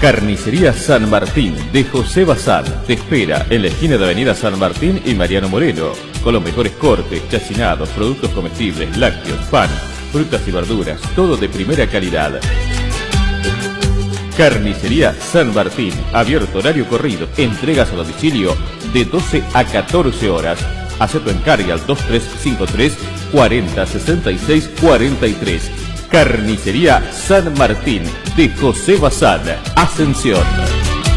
Carnicería San Martín de José Bazán te espera en la esquina de Avenida San Martín y Mariano Moreno, con los mejores cortes, chacinados, productos comestibles, lácteos, pan, frutas y verduras, todo de primera calidad. Carnicería San Martín, abierto horario corrido, entregas a domicilio de 12 a 14 horas. Haz tu encargue al 2353 40 66 43. Carnicería San Martín de José Bazán, Ascensión.